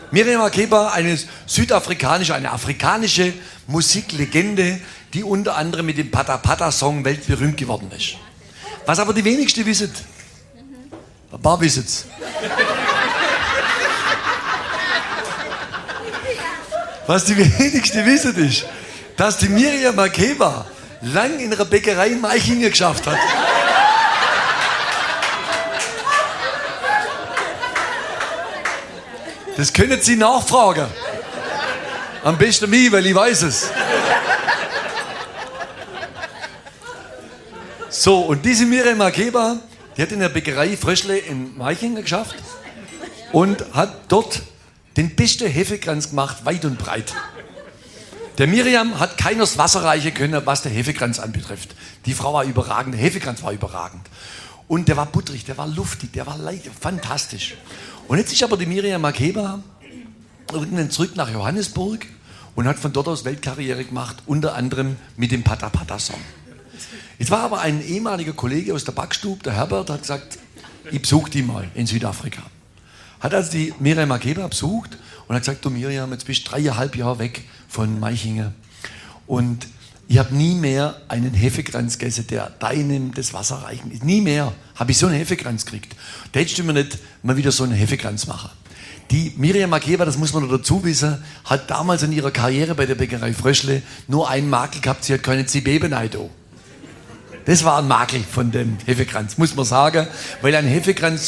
Miriam Makeba, eine afrikanische Musiklegende, die unter anderem mit dem Pata Pata Song weltberühmt geworden ist. Was aber die wenigsten wissen, ein paar wissen's. Was die wenigsten wissen ist, dass die Miriam Makeba lang in einer Bäckerei in Meichingen geschafft hat. Das können Sie nachfragen. Am besten mich, weil ich weiß es. So, und diese Miriam Makeba, die hat in der Bäckerei Fröschle in Meichingen geschafft und hat dort den besten Hefekranz gemacht, weit und breit. Der Miriam hat keiner das Wasser reichen können, was der Hefekranz anbetrifft. Die Frau war überragend, der Hefekranz war überragend. Und der war butterig, der war luftig, der war leicht, fantastisch. Und jetzt ist aber die Miriam Makeba irgendwann zurück nach Johannesburg und hat von dort aus Weltkarriere gemacht, unter anderem mit dem Pata Pata Song. Jetzt war aber ein ehemaliger Kollege aus der Backstube, der Herbert, hat gesagt, ich besuche die mal in Südafrika. Hat also die Miriam Makeba besucht und hat gesagt, du Miriam, jetzt bist du 3,5 Jahre weg von Meichingen und ich habe nie mehr einen Hefekranz gegessen, der deinem das Wasser reichen ist. Nie mehr habe ich so einen Hefekranz gekriegt. Da hättest du mir nicht mal wieder so einen Hefekranz machen. Die Miriam Makeba, das muss man noch dazu wissen, hat damals in ihrer Karriere bei der Bäckerei Fröschle nur einen Makel gehabt, sie hat keine Zibebe-Neido. Das war ein Makel von dem Hefekranz, muss man sagen, weil ein Hefekranz